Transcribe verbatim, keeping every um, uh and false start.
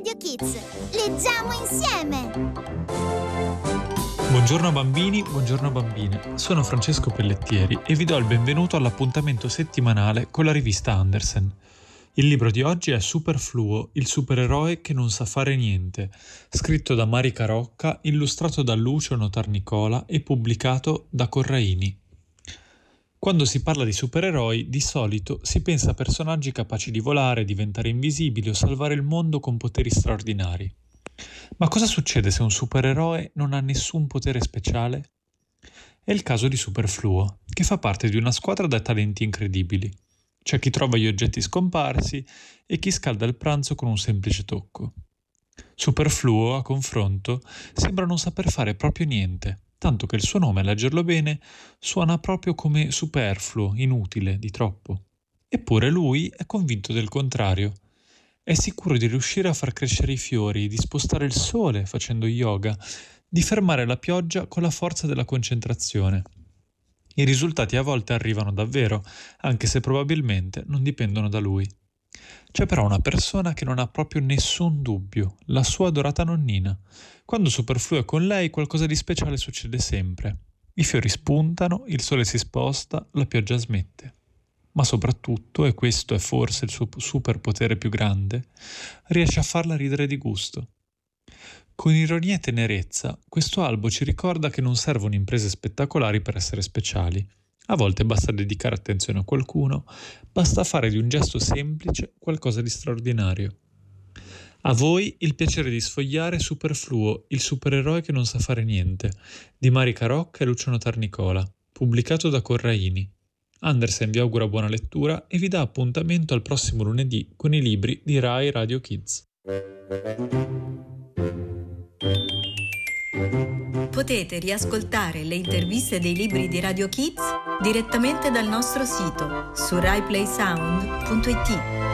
Radio Kids. Leggiamo insieme! Buongiorno bambini, buongiorno bambine. Sono Francesco Pellettieri e vi do il benvenuto all'appuntamento settimanale con la rivista Andersen. Il libro di oggi è Superfluo, il supereroe che non sa fare niente, scritto da Marica Rocca, illustrato da Lucio Notarnicola e pubblicato da Corraini. Quando si parla di supereroi, di solito si pensa a personaggi capaci di volare, diventare invisibili o salvare il mondo con poteri straordinari. Ma cosa succede se un supereroe non ha nessun potere speciale? È il caso di Superfluo, che fa parte di una squadra da talenti incredibili. C'è chi trova gli oggetti scomparsi e chi scalda il pranzo con un semplice tocco. Superfluo, a confronto, sembra non saper fare proprio niente, tanto che il suo nome, a leggerlo bene, suona proprio come superfluo, inutile, di troppo. Eppure lui è convinto del contrario. È sicuro di riuscire a far crescere i fiori, di spostare il sole facendo yoga, di fermare la pioggia con la forza della concentrazione. I risultati a volte arrivano davvero, anche se probabilmente non dipendono da lui. C'è però una persona che non ha proprio nessun dubbio, la sua adorata nonnina. Quando Superfluo è con lei, qualcosa di speciale succede sempre. I fiori spuntano, il sole si sposta, la pioggia smette. Ma soprattutto, e questo è forse il suo superpotere più grande, riesce a farla ridere di gusto. Con ironia e tenerezza, questo albo ci ricorda che non servono imprese spettacolari per essere speciali. A volte basta dedicare attenzione a qualcuno, basta fare di un gesto semplice qualcosa di straordinario. A voi il piacere di sfogliare Superfluo, il supereroe che non sa fare niente, di Marica Rocca e Lucio Notarnicola, pubblicato da Corraini. Andersen vi augura buona lettura e vi dà appuntamento al prossimo lunedì con i libri di Rai Radio Kids. Potete riascoltare le interviste dei libri di Radio Kids direttamente dal nostro sito su rai play sound punto it.